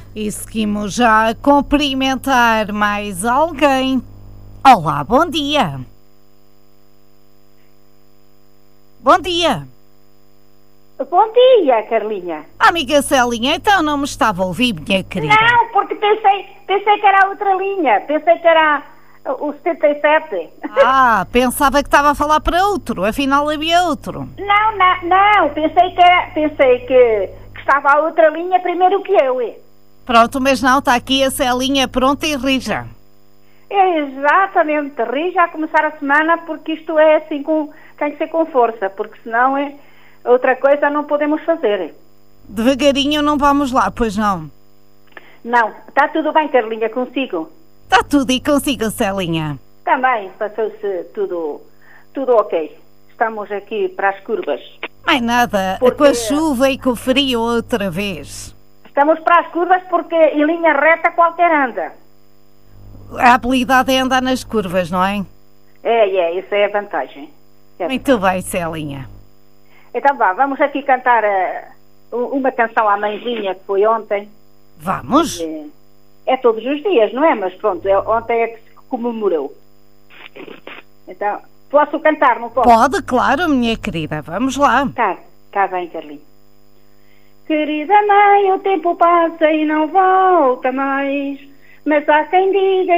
E seguimos já a cumprimentar mais alguém. Olá, bom dia. Bom dia. Bom dia, Carlinha. Amiga Celinha, então não me estava a ouvir, minha querida? Não, porque pensei que era a outra linha. Pensei que era o 77. Pensava que estava a falar para outro, afinal havia outro. Não. Pensei que estava a outra linha primeiro que eu. Pronto, mas não, está aqui a Celinha pronta e rija. É exatamente, rija a começar a semana, porque isto é assim, tem que ser com força, porque senão outra coisa não podemos fazer. Devagarinho não vamos lá, pois não? Não, está tudo bem, Carlinha, consigo? Está tudo e consigo, Celinha. Também, passou-se tudo ok. Estamos aqui para as curvas. Mais nada, com a chuva e com o frio outra vez. Estamos para as curvas porque em linha reta qualquer anda. A habilidade é andar nas curvas, não é? Isso é a vantagem. Muito bem, Celinha. Então vamos aqui cantar uma canção à mãezinha que foi ontem. Vamos? É todos os dias, não é? Mas pronto, ontem é que se comemorou. Então, posso cantar, não posso? Pode, claro, minha querida. Vamos lá. Tá bem, Carlinhos. Querida mãe, o tempo passa e não volta mais, mas há quem diga